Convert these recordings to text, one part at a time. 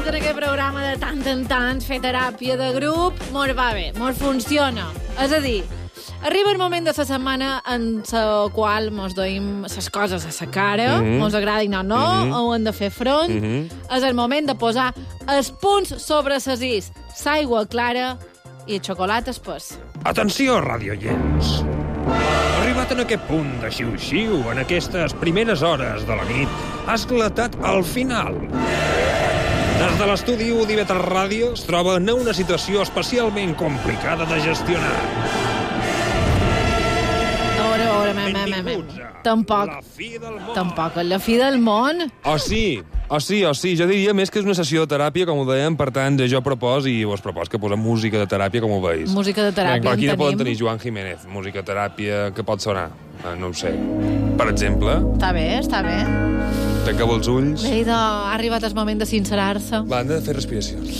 en aquest programa de tant en tant fer teràpia de grup, mos va bé, mos funciona. És a dir, arriba el moment de la setmana en la qual mos doim les coses a la cara, mos agradin o no, o hem de fer front. És el moment de posar els punts sobre les is, l'aigua clara i el xocolata espès. Atenció, radioients! Arribat en aquest punt de xiu-xiu, en aquestes primeres hores de la nit, ha esclatat al final. Des de l'estudi d'Iveta Ràdio es troba en una situació especialment complicada de gestionar. Tampoc és la fi del món. Sí. Jo diria més que és una sessió de teràpia, com ho dèiem, per tant, jo propos, i vos propos que posem música de teràpia, com ho veus. Música de teràpia, per aquí en poden tenim. tenir Joan Jiménez, música de teràpia, que pot sonar, no ho sé. Per exemple, Està bé. tanceu els ulls. Bé, ha arribat el moment de sincerar-se. Va, hem de fer respiracions.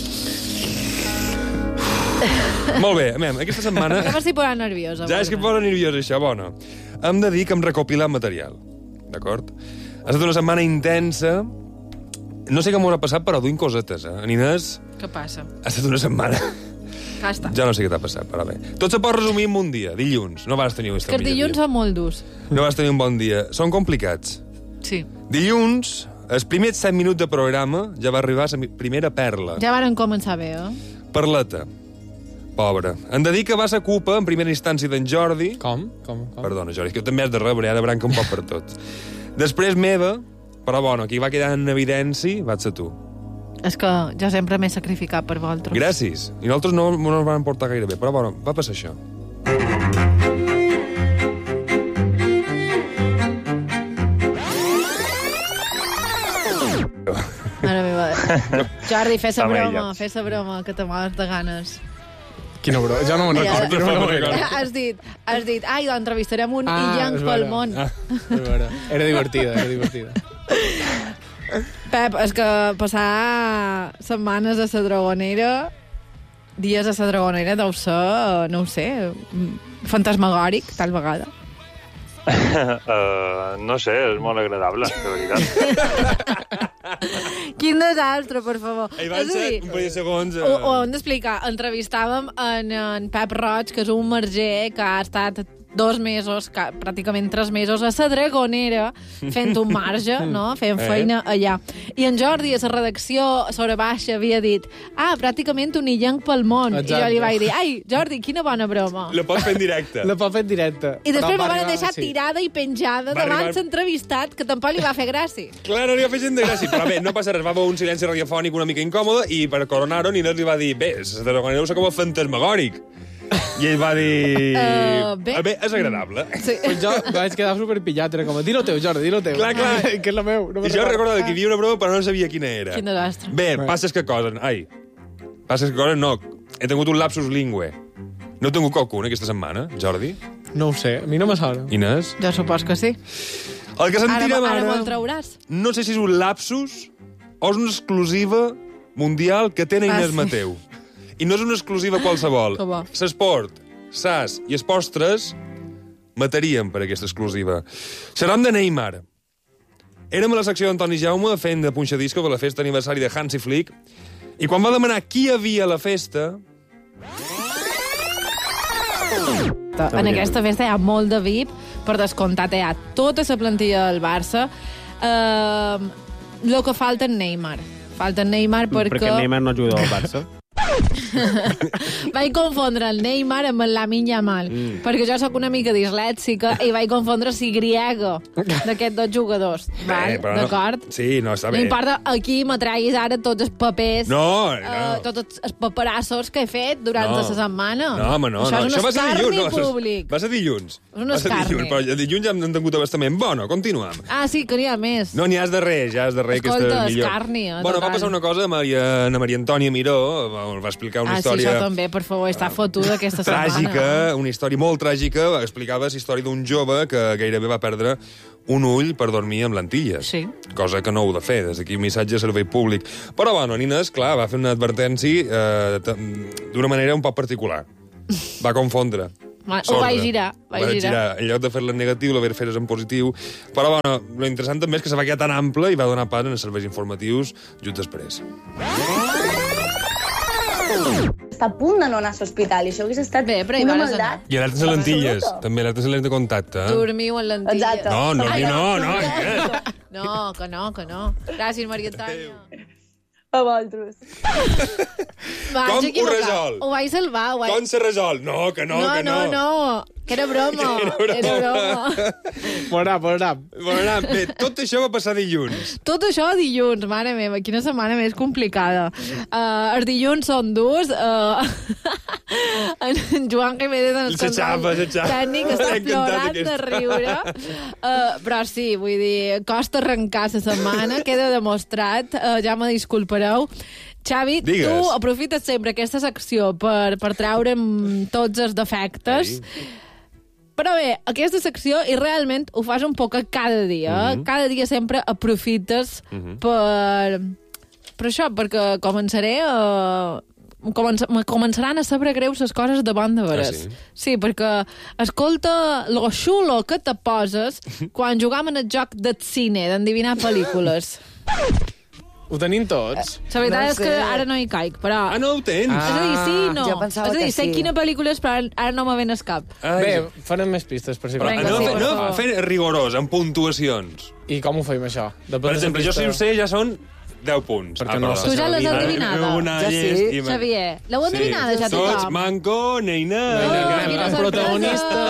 Molt bé, aquesta setmana... Ja m'estic posant nerviosa. Ja és que em posa nerviós, això, bona. Hem de dir que hem recopilat material, d'acord? Ha estat una setmana intensa. No sé què m'ho ha passat, però duim cosetes, Inés, Què passa? ha estat una setmana... Ja està. Ja no sé què t'ha passat, però bé. Tot se pot resumir en un dia, dilluns. No vas tenir un Que els dilluns són molt durs. No vas tenir un bon dia. Són complicats. Sí. Dilluns, els primers 7 minuts de programa, ja va arribar la primera perla. Ja varen començar bé, Perleta. Pobre. Hem de dir que va ser culpa, en primera instància, d'en Jordi. Com? Perdona, Jordi, que també has de rebre, de branca un poc per tot. Després meva, però bueno, qui va quedar en evidència vaig ser tu. És que jo sempre m'he sacrificat per vosaltres. Gràcies. I nosaltres no ens vam portar gaire bé, però bueno, va passar això. Mare meva. Jordi, fes la broma, que te mors de ganes. Quina broma? Jo no me'n recordo. Has dit, ai, doncs entrevistarem un illenc pel món. Era divertida. Pep, és que passar setmanes a la Dragonera, dies a la Dragonera, deu ser, no ho sé, fantasmagòric, tal vegada. No sé, és molt agradable, de veritat. Quin desastre, per favor. Hi van ser un parell de segons... Ho hem d'explicar. Entrevistàvem en Pep Roig, que és un marger que ha estat 2 mesos, pràcticament 3 mesos, a la Dragonera, fent un marge, no? Fent feina allà. I en Jordi, a la redacció sobre baixa, havia dit pràcticament un illenc pel món. Exacte. I jo li vaig dir, ai, Jordi, quina bona broma. La pots fer en directe. I després me van deixar tirada i penjada davant l'entrevistat, que tampoc li va fer gràcia. Clar, no li va fer gent de gràcia, però bé, no passa res, va haver un silenci radiofònic una mica incòmode i per coronar-ho Inés li va dir, bé, la Dragonera ho sé com a fantasmagòric. I ell va dir... Bé, és agradable. Sí. Pues jo vaig quedar superpillat, era com, di-lo teu, Jordi, di-lo teu. Clar. Que és la meu. I jo recordo que hi havia una broma, però no sabia quina era. Quin desastre. Bé, passes que coses no. He tingut un lapsus lingüe. No he tingut qualcuna aquesta setmana, Jordi? No ho sé, a mi no me sona. Inés? Jo supos que sí. El que sentirem Ara me'l trauràs. no sé si és un lapsus o és una exclusiva mundial que té Inés Mateu. I no és una exclusiva qualsevol. Que bo. S'Esport, SAS i Esports 3 mataríem per aquesta exclusiva. Serem de Neymar. Érem a la secció d'Antoni Jaume fent de punxadisco per la festa aniversari de Hansi Flick i quan va demanar qui hi havia a la festa... En aquesta festa hi ha molt de VIP, per descomptat hi ha tota la plantilla del Barça. El que falta en Neymar. Falta en Neymar perquè Neymar no juga al Barça. vaig confondre el Neymar amb el Lamine Yamal, perquè jo sóc una mica dislèxica i vaig confondre si griego d'aquests 2 jugadors. D'acord? Sí, no, està bé. No importa, aquí m'atraguis ara tots els papers, No. tots els paperassos que he fet durant la setmana. No, home, no. Això és un va ser escarni dilluns. públic. Va ser dilluns. És un escarni. Però dilluns ja hem tingut abastament. Bueno, continuem. Sí, que n'hi ha més. No, n'hi has de res, que Escolta, és millor. escarni, Bueno, total. va passar una cosa, Ana Maria Antònia Miró va explicar una Sí, història... això també, per favor, està fotuda aquesta setmana. Tràgica, una història molt tràgica. Explicava la història d'un jove que gairebé va perdre un ull per dormir amb lentilles. Sí. Cosa que no heu de fer, des d'aquí un missatge de servei públic. Però, bueno, Inés, clar, va fer una advertència d'una manera un poc particular. Va confondre. Ho vaig girar. En lloc de fer-la en negatiu, la fer en positiu. Però, bueno, lo interessant també és que se va quedar tan ample i va donar pas en els serveis informatius just després. Està a punt de no anar a l'hospital i això hagués estat una maldat. I alertes a lentilles, també alertes a lents de contacte. Dormiu en lentilles. Exacte. No. Que no. Gràcies, Maria Antònia. A vosaltres. Com ho resol? Ho vaig salvar. Com se resol? No, que no. No. Que era broma. Era broma. Veurà. Bé, tot això va passar dilluns. Tot això dilluns, mare meva, quina setmana més complicada. Els dilluns són durs. En Joan Jiménez en el control tècnic està plorant de riure. Però sí, vull dir, costa arrencar la setmana, queda demostrat, ja me disculpareu. Xavi, Digues. Tu aprofites sempre aquesta secció per treure'm tots els defectes. Però bé, aquesta secció, i realment ho fas un poc cada dia. Cada dia sempre aprofites per això, perquè començaran a saber greus les coses de bon de veres. Sí, perquè escolta lo xulo que te poses quan jugam en el joc del cine, d'endevinar pel·lícules. Ho tenim tots. La veritat és que ara no hi caic, però... Ah, no ho tens? És a dir, sí, no. Jo pensava és a dir, que sé sí. quina pel·lícula és, però ara no me ven el cap. Bé, farem més pistes, per si Però Vinga, sí, per no favor. fer rigorós, amb puntuacions. I com ho feim, això? Per exemple, jo si ho sé ja són 10 punts. Perquè no Tu ja l'has endevinada. Ja sí. Xavier, l'heu endevinada ja Tots, tothom? Manco, Neina... quina el protagonista...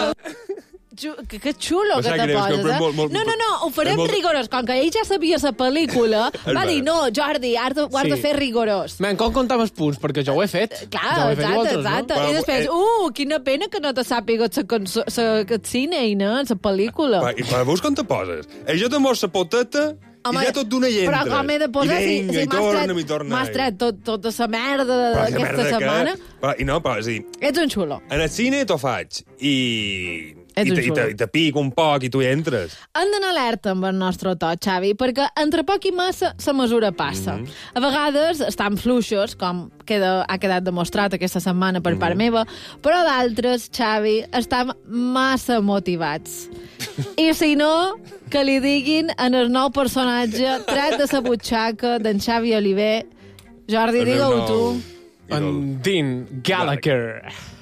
Que xulo que sap te greu, és que poses, és molt- No, ho farem rigorós. Com que ell ja sabia la pel·lícula, va dir, no, Jordi, has de fer rigorós. Men, com comptam els punts? Perquè jo ho he fet. Clar, jo ho he fet exacte. vosaltres, I després, quina pena que no te sàpiga el cine, la pel·lícula. I veus com te poses? Jo te mos la poteta i ja tot d'una hi entres. Però com he de posar... I vinga, i torna. M'has tret tota la merda d'aquesta setmana. Però, és a dir, Ets un xulo. en el cine t'ho faig i Ets un xulo. te pic un poc i tu hi entres. Hem d'anar alerta amb el nostre to, Xavi, perquè entre poc i massa la mesura passa. A vegades estan fluixos, com ha quedat demostrat aquesta setmana per part meva, però d'altres, Xavi, estan massa motivats. I si no, que li diguin en el nou personatge tret de la butxaca d'en Xavi Oliver. Jordi, digue-ho tu. En Dean Gallagher.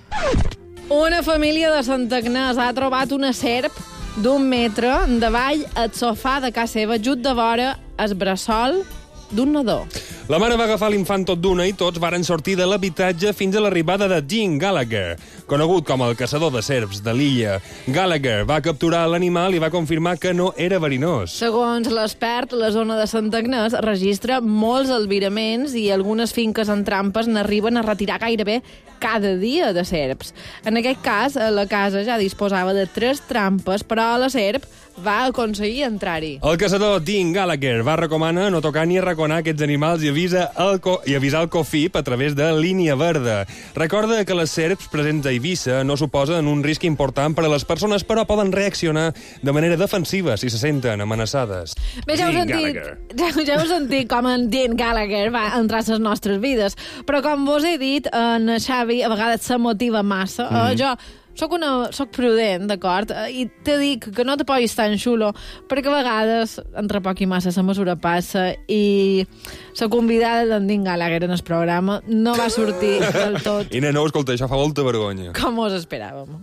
Una família de Santa Agnès ha trobat una serp d'1 metre davall al sofà de casa seva, just de vora el bressol d'un nadó. La mare va agafar l'infant tot d'una i tots varen sortir de l'habitatge fins a l'arribada de Dean Gallagher, conegut com el caçador de serps de l'illa. Gallagher va capturar l'animal i va confirmar que no era verinós. Segons l'expert, la zona de Santa Agnès registra molts albiraments i algunes finques en trampes n'arriben a retirar gairebé cada dia de serps. En aquest cas, la casa ja disposava de 3 trampes, però la serp va aconseguir entrar-hi. El caçador Dean Gallagher va recomanar no tocar ni arraconar aquests animals i avisar el COFIP a través de línia verda. Recorda que les serps presents a Eivissa no suposen un risc important per a les persones, però poden reaccionar de manera defensiva si se senten amenaçades. Bé, ja heu sentit com en Dean Gallagher va entrar a les nostres vides, però com vos he dit, en Xavi a vegades se motiva massa. Jo soc prudent, d'acord? I te dic que no te posis tan xulo, perquè a vegades, entre poc i massa, la mesura passa i la convidada d'en Dean Gallagher en el programa no va sortir del tot I no, escolta, això fa molta vergonya. com us esperàvem.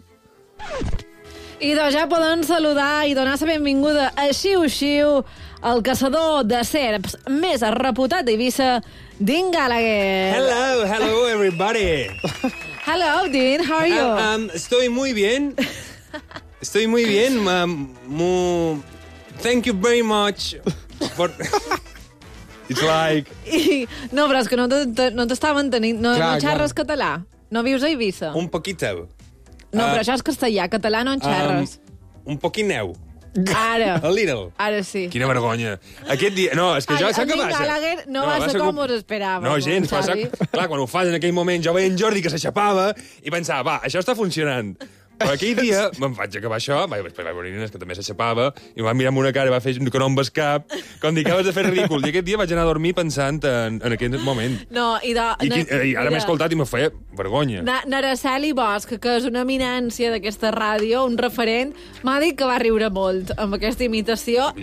I doncs ja podem saludar i donar la benvinguda a Xiu-Xiu, el caçador de serps més reputat d'Eivissa, Dean Gallagher. Hello, everybody. Hello, Dean, how are you? Estoy muy bien. Thank you very much for... It's like... No, però és que no t'estaven tenint... No xerres català? No vius a Eivissa? Un poquito. No, però això és castellà. Català no en xerres. Un poquineu. Ara. A little. Ara sí. Quina vergonya. Aquest dia... No, és que jo... Saps què Dean passa? Gallagher no va ser com us esperàvem. No, gens, però Xavi. clar, quan ho fas en aquell moment, jo veia en Jordi que s'aixapava i pensava, va, això està funcionant. Però aquell dia me'n vaig acabar això, després vaig veure que també s'aixapava, i em va mirar amb una cara i va fer que no em bascap, com dir que acabes de fer ridícul. I aquest dia vaig anar a dormir pensant en aquell moment. No, i ara m'he escoltat i me feia vergonya. Naraceli Bosch, que és una eminència d'aquesta ràdio, un referent, m'ha dit que va riure molt amb aquesta imitació.